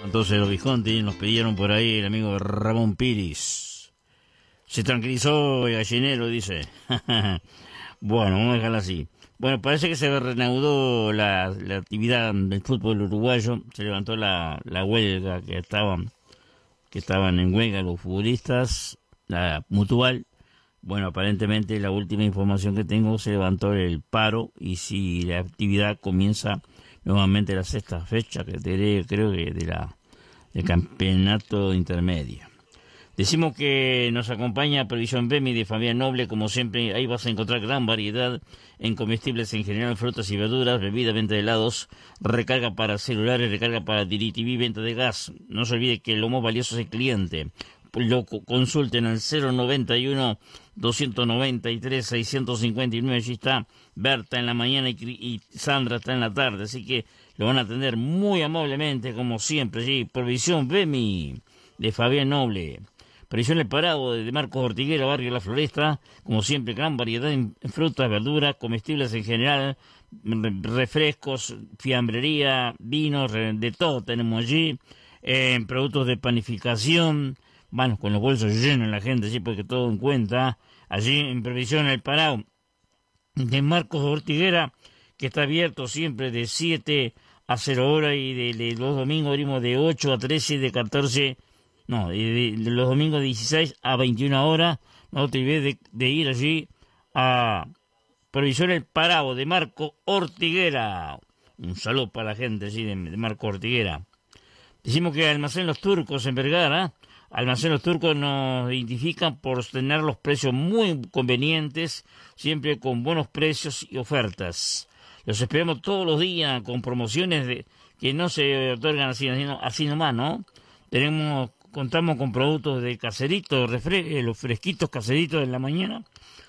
Entonces los Visconti nos pidieron por ahí el amigo Ramón Piris. Se tranquilizó el gallinero, dice. Bueno, vamos a dejarla así. Bueno, parece que se reanudó la actividad del fútbol uruguayo. Se levantó la huelga que estaban en huelga los futbolistas, la Mutual. Bueno, aparentemente la última información que tengo, se levantó el paro y si la actividad comienza nuevamente la sexta fecha, que creo que del campeonato intermedio. Decimos que nos acompaña Previsión Bemi de Fabián Noble, como siempre. Ahí vas a encontrar gran variedad en comestibles en general, frutas y verduras, bebida, venta de helados, recarga para celulares, recarga para DirecTV, venta de gas. No se olvide que lo más valioso es el cliente. Lo consulten al 091-293-659. Allí está Berta en la mañana y Sandra está en la tarde. Así que lo van a atender muy amablemente, como siempre. Allí, Provisión Bemi de Fabián Noble. Previsión El Parado de Marcos Ortiguera, Barrio La Floresta. Como siempre, gran variedad en frutas, verduras, comestibles en general, refrescos, fiambrería, vinos, de todo tenemos allí. Productos de panificación. Bueno, con los bolsos llenos la gente, sí, porque todo en cuenta. Allí en Previsión El Parado de Marcos Ortiguera, que está abierto siempre de 7 a 0 horas y de los domingos abrimos de 8 a 13 y de 14, no, de los domingos de 16 a 21 horas. No te olvides de ir allí a Previsión El Parado de Marcos Ortiguera. Un saludo para la gente allí de Marcos Ortiguera. Decimos que Almacén Los Turcos en Vergara. Almacén Los Turcos nos identifican por tener los precios muy convenientes, siempre con buenos precios y ofertas. Los esperamos todos los días con promociones que no se otorgan así nomás, ¿no? Contamos con productos de caseritos, los fresquitos caseritos en la mañana.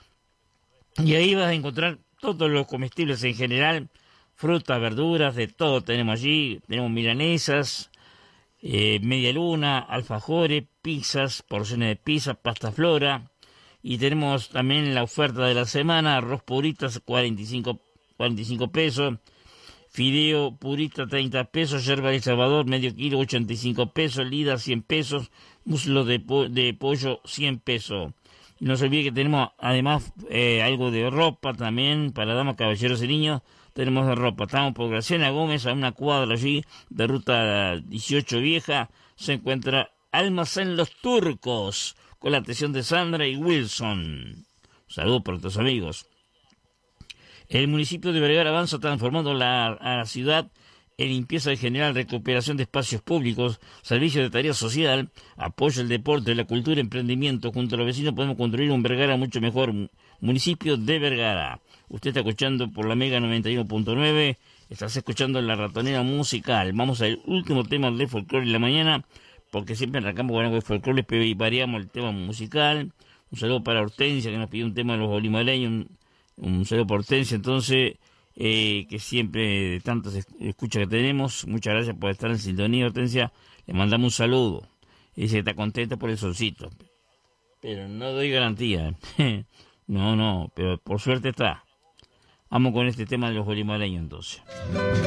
Y ahí vas a encontrar todos los comestibles en general, frutas, verduras, de todo tenemos allí. Tenemos milanesas, media luna, alfajores, pizzas, porciones de pizza, pasta flora. Y tenemos también la oferta de la semana: arroz puritas 45 pesos, fideo purita 30 pesos, yerba de Salvador medio kilo 85 pesos, lida 100 pesos, muslo de pollo 100 pesos. Y no se olvide que tenemos además algo de ropa también para damas, caballeros y niños. Tenemos de ropa. Estamos por Graciela Gómez, a una cuadra allí de ruta 18 vieja. Se encuentra Almacén Los Turcos, con la atención de Sandra y Wilson. Saludos para tus amigos. El municipio de Vergara avanza transformando a la ciudad en limpieza en general, recuperación de espacios públicos, servicio de tarea social, apoyo al deporte, la cultura, emprendimiento. Junto a los vecinos podemos construir un Vergara mucho mejor. Municipio de Vergara. Usted está escuchando por la Mega 91.9, estás escuchando La Ratonera Musical. Vamos al último tema de folclore en la mañana, porque siempre arrancamos con algo de folclore y variamos el tema musical. Un saludo para Hortensia, que nos pidió un tema de los olimaleños. Un saludo para Hortensia, entonces, que siempre de tantas escuchas que tenemos. Muchas gracias por estar en sintonía, Hortensia. Le mandamos un saludo. Dice que está contenta por el solcito, pero no doy garantía. No, pero por suerte está. Vamos con este tema de los olimaleños entonces.